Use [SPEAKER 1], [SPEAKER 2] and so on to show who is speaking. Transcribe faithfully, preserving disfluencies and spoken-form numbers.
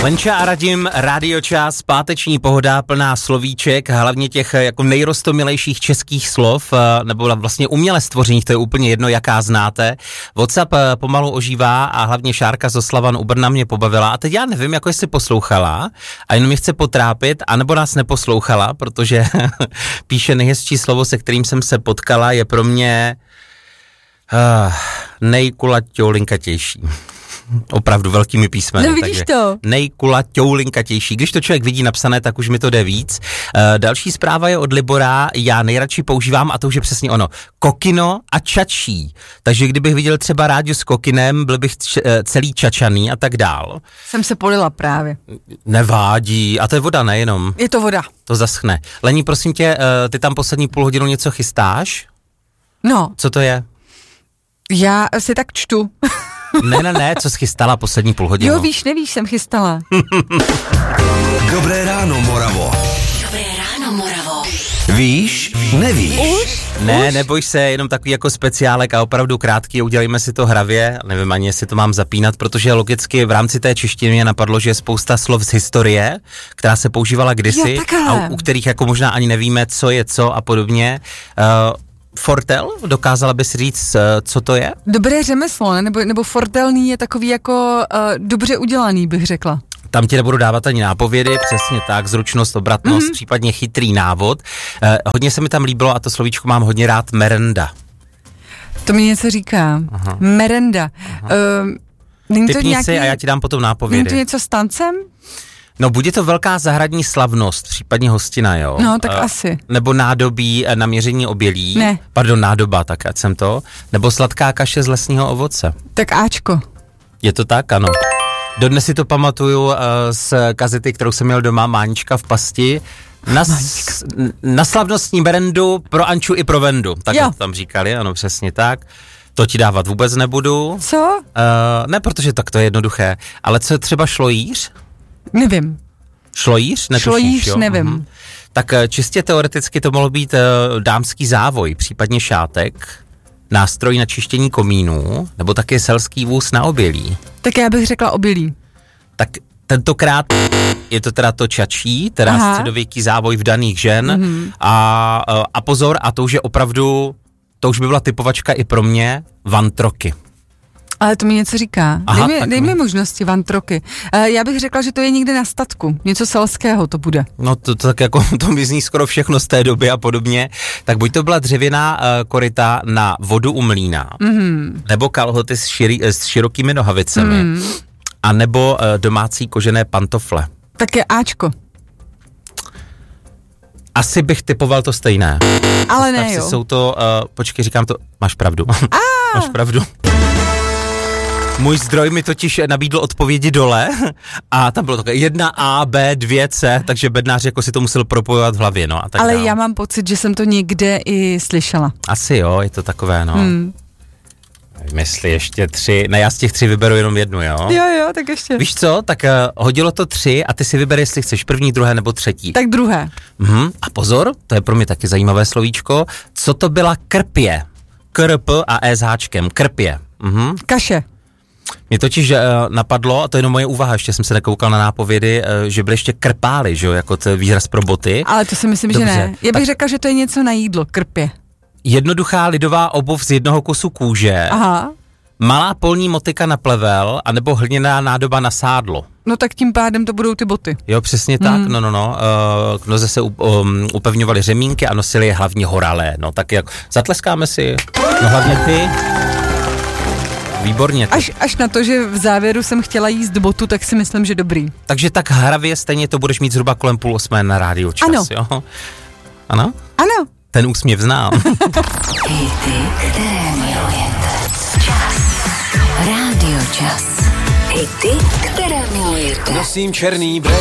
[SPEAKER 1] Lenča a Radim, Rádio Čas, páteční pohoda, plná slovíček, hlavně těch jako nejrostomilejších českých slov, nebo vlastně uměle stvořených, to je úplně jedno, jaká znáte. WhatsApp pomalu ožívá a hlavně Šárka z Oslavan u Brna mě pobavila. A teď já nevím, jako jestli poslouchala a jenom mě chce potrápit, anebo nás neposlouchala, protože píše nejhezčí slovo, se kterým jsem se potkala, je pro mě uh, nejkulaťoulinkatější. Opravdu velkými písmeny.
[SPEAKER 2] No vidíš to.
[SPEAKER 1] Nejkulaťoulinkatější. Když to člověk vidí napsané, tak už mi to jde víc. Uh, další zpráva je od Libora. Já nejradši používám, a to už je přesně ono, kokino a čačí. Takže kdybych viděl třeba rádio s kokinem, byl bych č- celý čačaný a tak dál.
[SPEAKER 2] Jsem se polila právě.
[SPEAKER 1] Nevádí. A to je voda, nejenom.
[SPEAKER 2] Je to voda.
[SPEAKER 1] To zaschne. Lení, prosím tě, uh, ty tam poslední půl hodinu něco chystáš?
[SPEAKER 2] No.
[SPEAKER 1] Co to je?
[SPEAKER 2] Já si tak čtu.
[SPEAKER 1] Ne, ne, ne, co jsi chystala poslední půl hodinu?
[SPEAKER 2] Jo, víš, nevíš, jsem chystala.
[SPEAKER 3] Dobré ráno, Moravo.
[SPEAKER 4] Dobré ráno, Moravo.
[SPEAKER 3] Víš, nevíš.
[SPEAKER 2] Už?
[SPEAKER 1] Ne,
[SPEAKER 2] Už?
[SPEAKER 1] neboj se, jenom takový jako speciálek a opravdu krátký, udělejme si to hravě, nevím ani, jestli to mám zapínat, protože logicky v rámci té češtiny mě napadlo, že je spousta slov z historie, která se používala kdysi
[SPEAKER 2] Jo,
[SPEAKER 1] a u, u kterých jako možná ani nevíme, co je co a podobně. Uh, Fortel, dokázala bys říct, co to je?
[SPEAKER 2] Dobré řemeslo, ne? Nebo, nebo fortelný je takový jako uh, dobře udělaný, bych řekla.
[SPEAKER 1] Tam ti nebudu dávat ani nápovědy, přesně tak, zručnost, obratnost, mm-hmm. případně chytrý návod. Eh, hodně se mi tam líbilo a to slovíčko mám hodně rád, merenda.
[SPEAKER 2] To mi něco říká. Aha. Merenda. Uh, není to
[SPEAKER 1] Typni
[SPEAKER 2] nějaký,
[SPEAKER 1] si a já ti dám potom nápovědy.
[SPEAKER 2] Není to něco s tancem?
[SPEAKER 1] No, bude to velká zahradní slavnost, případně hostina, jo?
[SPEAKER 2] No, tak
[SPEAKER 1] uh,
[SPEAKER 2] asi.
[SPEAKER 1] Nebo nádobí na měření obělí.
[SPEAKER 2] Ne.
[SPEAKER 1] Pardon, nádoba, tak ať jsem to. Nebo sladká kaše z lesního ovoce.
[SPEAKER 2] Tak Ačko.
[SPEAKER 1] Je to tak, ano. Dodnes si to pamatuju uh, z kazety, kterou jsem měl doma, Mánička v pasti. Na, s, na slavnostní merendu pro Anču i pro Vendu. Tak to tam říkali, ano, přesně tak. To ti dávat vůbec nebudu.
[SPEAKER 2] Co?
[SPEAKER 1] Uh, ne, protože tak to je jednoduché. Ale co je třeba šlojíř?
[SPEAKER 2] Nevím.
[SPEAKER 1] Šlojíř? Netušíš,
[SPEAKER 2] Šlojíř,
[SPEAKER 1] jo?
[SPEAKER 2] nevím.
[SPEAKER 1] Mhm. Tak čistě teoreticky to mohlo být uh, dámský závoj, případně šátek, nástroj na čištění komínů, nebo taky selský vůz na obělí.
[SPEAKER 2] Tak já bych řekla obilí.
[SPEAKER 1] Tak tentokrát je to teda to čačí, teda Aha. středověký závoj vdaných žen mm-hmm. a, a pozor, a to už je opravdu, to už by byla typovačka i pro mě, vantroky.
[SPEAKER 2] Ale to mi něco říká.
[SPEAKER 1] Aha,
[SPEAKER 2] dej mi, dej mi možnosti, vantroky. Uh, já bych řekla, že to je někde na statku. Něco selského to bude.
[SPEAKER 1] No to, to tak jako, to mi zní skoro všechno z té doby a podobně. Tak buď to byla dřevěná uh, koryta na vodu u mlýna, mm-hmm. nebo kalhoty s, širý, s širokými nohavicemi, mm. a nebo uh, domácí kožené pantofle.
[SPEAKER 2] Tak je Ačko.
[SPEAKER 1] Asi bych typoval to stejné.
[SPEAKER 2] Ale
[SPEAKER 1] Představ
[SPEAKER 2] ne,
[SPEAKER 1] si,
[SPEAKER 2] jo.
[SPEAKER 1] jsou to, uh, počkej, říkám to, máš pravdu. Máš pravdu. Můj zdroj mi totiž nabídl odpovědi dole a tam bylo takové jedna A, B, dvě C, takže bednář jako si to musel propojovat v hlavě, no a tak
[SPEAKER 2] Ale
[SPEAKER 1] dál.
[SPEAKER 2] já mám pocit, že jsem to někde i slyšela.
[SPEAKER 1] Asi jo, je to takové, no.
[SPEAKER 2] Hmm.
[SPEAKER 1] Myslí ještě tři, ne, já z těch tři vyberu jenom jednu, jo?
[SPEAKER 2] Jo, jo, tak ještě.
[SPEAKER 1] Víš co, tak uh, hodilo to tři a ty si vyber, jestli chceš první, druhé nebo třetí.
[SPEAKER 2] Tak druhé.
[SPEAKER 1] Mhm. A pozor, to je pro mě taky zajímavé slovíčko, co to byla krpě? Krp a E s háčkem, krpě. Mhm.
[SPEAKER 2] Kaše.
[SPEAKER 1] Mě totiž uh, napadlo, a to je jenom moje úvaha, ještě jsem se nekoukal na nápovědy, uh, že byly ještě krpály, že jo, jako to výraz pro boty.
[SPEAKER 2] Ale to si myslím,
[SPEAKER 1] Dobře,
[SPEAKER 2] že ne. Já bych
[SPEAKER 1] tak
[SPEAKER 2] řekla, že to je něco na jídlo, krpě.
[SPEAKER 1] jednoduchá lidová obuv z jednoho kusu kůže,
[SPEAKER 2] Aha.
[SPEAKER 1] malá polní motika na plevel, anebo hliněná nádoba na sádlo.
[SPEAKER 2] No tak tím pádem to budou ty boty.
[SPEAKER 1] Jo, přesně tak, mm. no, no, no. Uh, k noze se um, upevňovaly řemínky a nosili je hlavně horalé. No tak jak, zatleskáme si, no hlavně ty. Výborně. Ty.
[SPEAKER 2] Až, až na to, že v závěru jsem chtěla jíst botu, tak si myslím, že dobrý.
[SPEAKER 1] Takže tak hravě stejně to budeš mít zhruba kolem půl osmé na Rádiu Čas,
[SPEAKER 2] ano.
[SPEAKER 1] Jo? Ano?
[SPEAKER 2] Ano.
[SPEAKER 1] Ten úsměv znám.
[SPEAKER 4] Hity, které milujete. Čas. Rádio Čas. Hity, které milujete.
[SPEAKER 3] Nosím černý